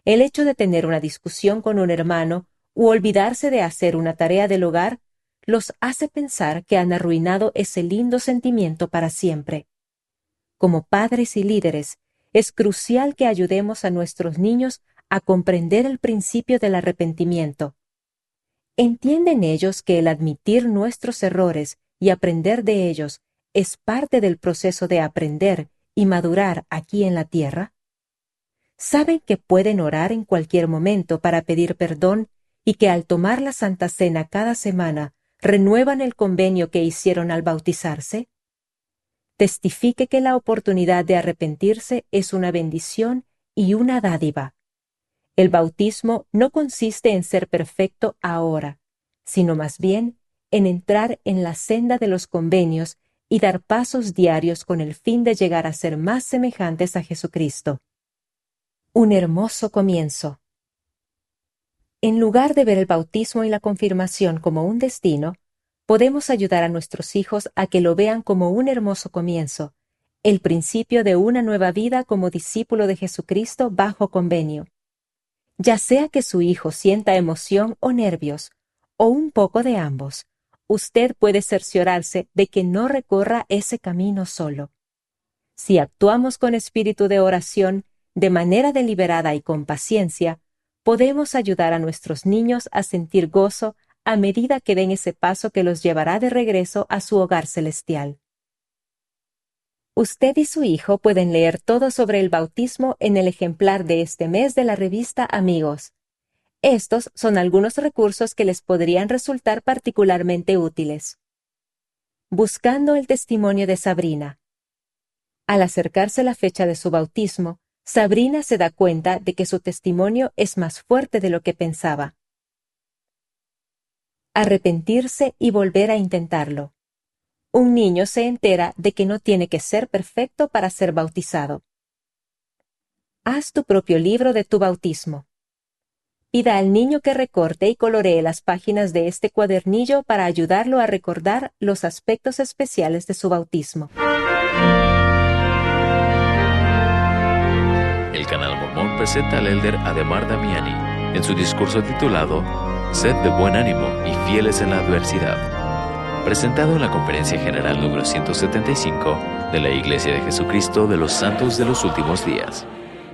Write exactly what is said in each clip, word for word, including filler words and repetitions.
El hecho de tener una discusión con un hermano u olvidarse de hacer una tarea del hogar los hace pensar que han arruinado ese lindo sentimiento para siempre. Como padres y líderes, es crucial que ayudemos a nuestros niños a comprender el principio del arrepentimiento. ¿Entienden ellos que el admitir nuestros errores y aprender de ellos es parte del proceso de aprender y madurar aquí en la tierra? ¿Saben que pueden orar en cualquier momento para pedir perdón y que al tomar la Santa Cena cada semana renuevan el convenio que hicieron al bautizarse? Testifique que la oportunidad de arrepentirse es una bendición y una dádiva. El bautismo no consiste en ser perfecto ahora, sino más bien en entrar en la senda de los convenios y dar pasos diarios con el fin de llegar a ser más semejantes a Jesucristo. Un hermoso comienzo. En lugar de ver el bautismo y la confirmación como un destino, podemos ayudar a nuestros hijos a que lo vean como un hermoso comienzo, el principio de una nueva vida como discípulo de Jesucristo bajo convenio. Ya sea que su hijo sienta emoción o nervios, o un poco de ambos, usted puede cerciorarse de que no recorra ese camino solo. Si actuamos con espíritu de oración, de manera deliberada y con paciencia, podemos ayudar a nuestros niños a sentir gozo a medida que den ese paso que los llevará de regreso a su hogar celestial. Usted y su hijo pueden leer todo sobre el bautismo en el ejemplar de este mes de la revista Amigos. Estos son algunos recursos que les podrían resultar particularmente útiles. Buscando el testimonio de Sabrina. Al acercarse la fecha de su bautismo, Sabrina se da cuenta de que su testimonio es más fuerte de lo que pensaba. Arrepentirse y volver a intentarlo. Un niño se entera de que no tiene que ser perfecto para ser bautizado. Haz tu propio libro de tu bautismo. Pida al niño que recorte y coloree las páginas de este cuadernillo para ayudarlo a recordar los aspectos especiales de su bautismo. El Canal Mormón presenta al elder Ademar Damiani en su discurso titulado Sed de buen ánimo y fieles en la adversidad, presentado en la Conferencia General número ciento setenta y cinco de la Iglesia de Jesucristo de los Santos de los Últimos Días.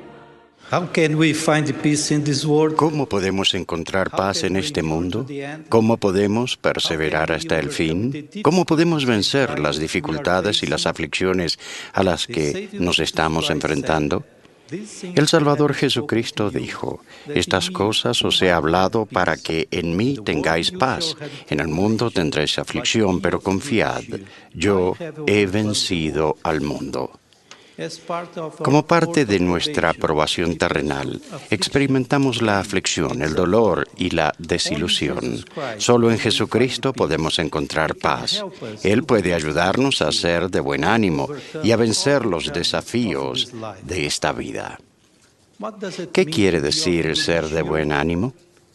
¿Cómo podemos encontrar paz en este mundo? ¿Cómo podemos perseverar hasta el fin? ¿Cómo podemos vencer las dificultades y las aflicciones a las que nos estamos enfrentando? El Salvador Jesucristo dijo, «Estas cosas os he hablado para que en mí tengáis paz. En el mundo tendréis aflicción, pero confiad, yo he vencido al mundo». Como parte de nuestra aprobación terrenal, experimentamos la aflicción, el dolor y la desilusión. Solo en Jesucristo podemos encontrar paz. Él puede ayudarnos a ser de buen ánimo y a vencer los desafíos de esta vida. ¿Qué quiere decir ser de buen ánimo?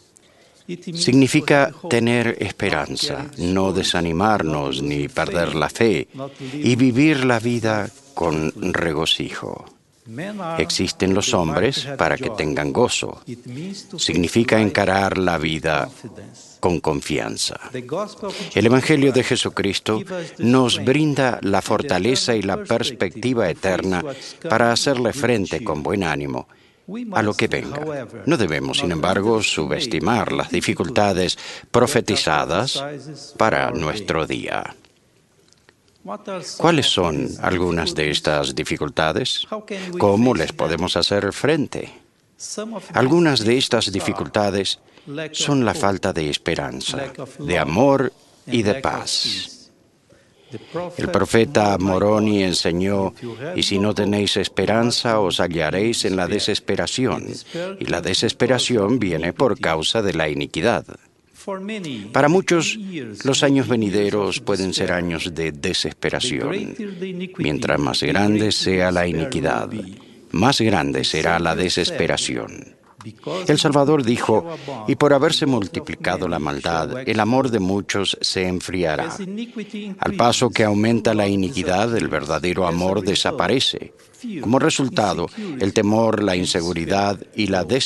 Significa tener esperanza, no desanimarnos ni perder la fe y vivir la vida con regocijo. Existen los hombres para que tengan gozo. Significa encarar la vida con confianza. El Evangelio de Jesucristo nos brinda la fortaleza y la perspectiva eterna para hacerle frente con buen ánimo a lo que venga. No debemos, sin embargo, subestimar las dificultades profetizadas para nuestro día. ¿Cuáles son algunas de estas dificultades? ¿Cómo les podemos hacer frente? Algunas de estas dificultades son la falta de esperanza, de amor y de paz. El profeta Moroni enseñó, «Y si no tenéis esperanza, os hallaréis en la desesperación, y la desesperación viene por causa de la iniquidad». Para muchos, los años venideros pueden ser años de desesperación. Mientras más grande sea la iniquidad, más grande será la desesperación. El Salvador dijo, «Y por haberse multiplicado la maldad, el amor de muchos se enfriará». Al paso que aumenta la iniquidad, el verdadero amor desaparece. Como resultado, el temor, la inseguridad y la